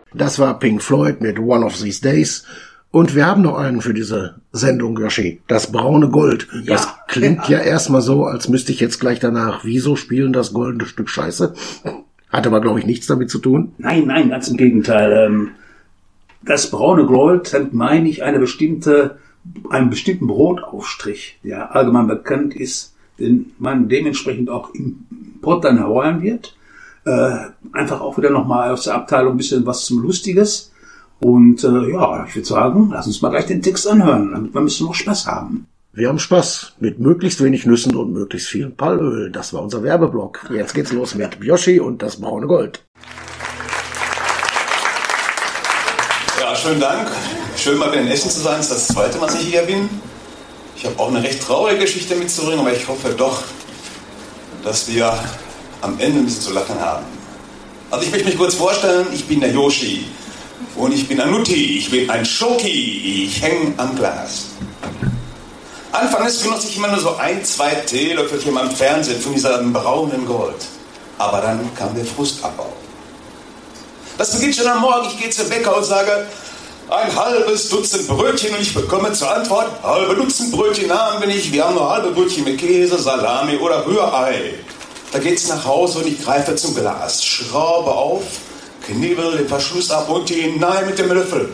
Das war Pink Floyd mit One of These Days. Und wir haben noch einen für diese Sendung, Yoshi. Das braune Gold. Ja. Das klingt ja erstmal so, als müsste ich jetzt gleich danach Wieso spielen, das goldene Stück Scheiße. Hat aber, glaube ich, nichts damit zu tun. Nein, ganz im Gegenteil. Das braune Gold hat, meine ich, einen bestimmten Brotaufstrich, der allgemein bekannt ist, den man dementsprechend auch im Pott dann hereuen wird. Einfach auch wieder nochmal aus der Abteilung ein bisschen was zum Lustiges. Und ich würde sagen, lass uns mal gleich den Text anhören, damit wir ein bisschen noch Spaß haben. Wir haben Spaß mit möglichst wenig Nüssen und möglichst viel Palmöl. Das war unser Werbeblock. Jetzt geht's los mit Yoshi und das braune Gold. Ja, schönen Dank. Schön mal wieder in Essen zu sein. Das ist das zweite Mal, dass ich hier bin. Ich habe auch eine recht traurige Geschichte mitzubringen, aber ich hoffe doch, dass wir am Ende ein bisschen zu lachen haben. Also ich möchte mich kurz vorstellen, ich bin der Yoshi. Und ich bin ein Nutti, ich bin ein Schoki, ich hänge am Glas. Anfangs genoss ich immer nur so 1-2 Teelöffelchen am Fernsehen von diesem braunen Gold. Aber dann kam der Frustabbau. Das beginnt schon am Morgen, ich gehe zum Bäcker und sage, ein halbes Dutzend Brötchen und ich bekomme zur Antwort, halbe Dutzend Brötchen haben wir nicht, wir haben nur halbe Brötchen mit Käse, Salami oder Rührei. Da geht's nach Hause und ich greife zum Glas, schraube auf, knibbel den Verschluss ab und hinein mit dem Löffel.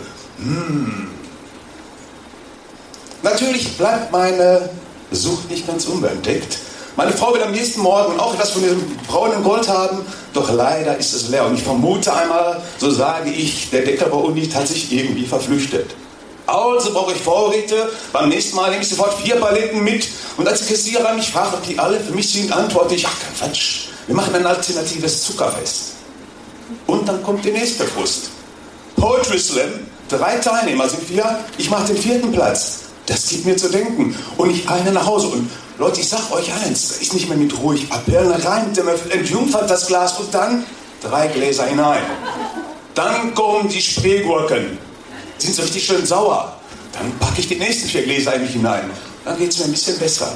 Natürlich bleibt meine Sucht nicht ganz unbeentdeckt. Meine Frau will am nächsten Morgen auch etwas von diesem braunen Gold haben, doch leider ist es leer. Und ich vermute einmal, so sage ich, der Deckel bei uns hat sich irgendwie verflüchtet. Also brauche ich Vorräte, beim nächsten Mal nehme ich sofort 4 Paletten mit. Und als die Kassierer mich fragt, ob die alle für mich sind, antworte ich, ach Quatsch, wir machen ein alternatives Zuckerfest. Und dann kommt die nächste Frust. Poetry Slam, 3 Teilnehmer sind wir, ich mache den 4. Platz. Das gibt mir zu denken. Und ich eile nach Hause. Und Leute, ich sag euch eins, da ist nicht mehr mit ruhig Appellen, rein mit dem Löffel, entjungfert das Glas und dann 3 Gläser hinein. Dann kommen die Spreegurken. Die sind so richtig schön sauer. Dann packe ich die nächsten 4 Gläser in mich hinein. Dann geht es mir ein bisschen besser.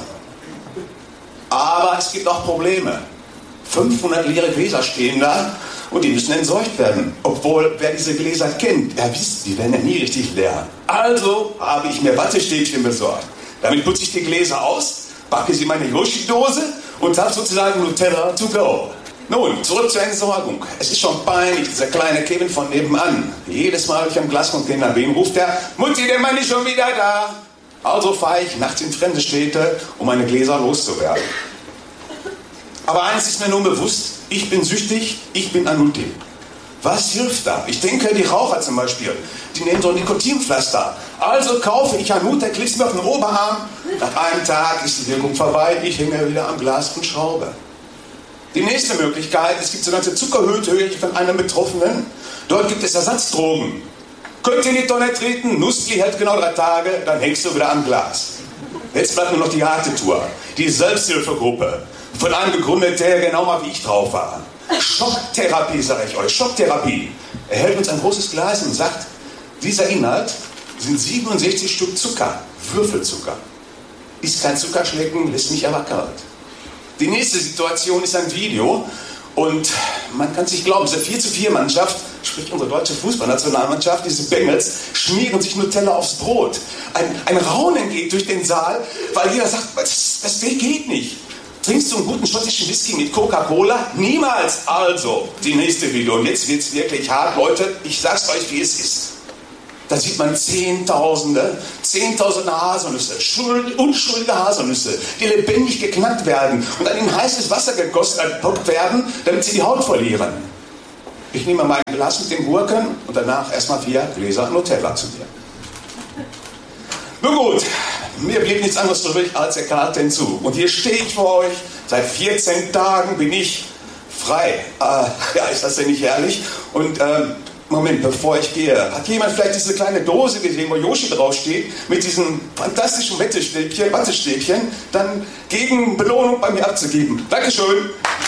Aber es gibt auch Probleme. 500 leere Gläser stehen da und die müssen entsorgt werden. Obwohl, wer diese Gläser kennt, der wisst, die werden ja nie richtig leer. Also habe ich mir Wattestäbchen besorgt. Damit putze ich die Gläser aus, packe sie in meine Yoshi-Dose und habe sozusagen Nutella to go. Nun, zurück zur Entsorgung. Es ist schon peinlich, dieser kleine Kevin von nebenan. Jedes Mal, wenn ich am Glascontainer bin, ruft er, Mutti, der Mann ist schon wieder da. Also fahre ich nachts in fremde Städte, um meine Gläser loszuwerden. Aber eins ist mir nun bewusst, ich bin süchtig, ich bin ein Nutti. Was hilft da? Ich denke, die Raucher zum Beispiel, die nehmen so ein Nikotinpflaster. Also kaufe ich Anut, der klebt mir auf den Oberarm. Nach einem Tag ist die Wirkung vorbei, ich hänge wieder am Glas und schraube. Die nächste Möglichkeit, es gibt sogenannte Zuckerhöhe von einem Betroffenen. Dort gibt es Ersatzdrogen. Könnt ihr in die Tonne treten, Nussli hält genau 3 Tage, dann hängst du wieder am Glas. Jetzt bleibt nur noch die harte Tour, die Selbsthilfegruppe. Von einem gegründet, der genau mal wie ich drauf war. Schocktherapie, sage ich euch, Schocktherapie. Er hält uns ein großes Glas und sagt, dieser Inhalt sind 67 Stück Zucker, Würfelzucker. Ist kein Zuckerschlecken, lässt mich aber kalt. Die nächste Situation ist ein Video und man kann sich glauben, diese 4-4-Mannschaft, sprich unsere deutsche Fußballnationalmannschaft, diese Bengels, schmieren sich Nutella aufs Brot. Ein Raunen geht durch den Saal, weil jeder sagt, das geht nicht. Trinkst du einen guten schottischen Whisky mit Coca-Cola? Niemals! Also, die nächste Video. Und jetzt wird's wirklich hart, Leute. Ich sag's euch, wie es ist. Da sieht man Zehntausende Haselnüsse, unschuldige Haselnüsse, die lebendig geknackt werden und dann in heißes Wasser gepackt werden, damit sie die Haut verlieren. Ich nehme mein Glas mit den Gurken und danach erstmal 4 Gläser Nutella zu mir. Nun gut, mir blieb nichts anderes übrig, als der Karte hinzu. Und hier stehe ich vor euch, seit 14 Tagen bin ich frei. Ja, ist das denn nicht herrlich? Und Moment, bevor ich gehe, hat jemand vielleicht diese kleine Dose gesehen, wo Yoshi draufsteht, mit diesem fantastischen Wattestäbchen, dann gegen Belohnung bei mir abzugeben? Dankeschön.